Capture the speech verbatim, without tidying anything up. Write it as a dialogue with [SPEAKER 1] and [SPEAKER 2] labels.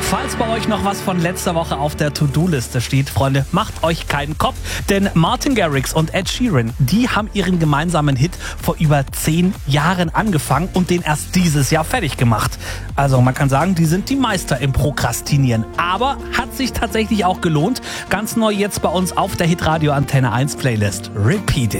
[SPEAKER 1] Falls bei euch noch was von letzter Woche auf der To-Do-Liste steht, Freunde, macht euch keinen Kopf, denn Martin Garrix und Ed Sheeran, die haben ihren gemeinsamen Hit vor über zehn Jahren angefangen und den erst dieses Jahr fertig gemacht. Also man kann sagen, die sind die Meister im Prokrastinieren. Aber hat sich tatsächlich auch gelohnt. Ganz neu jetzt bei uns auf der Hitradio Antenne eins Playlist. Repeat It.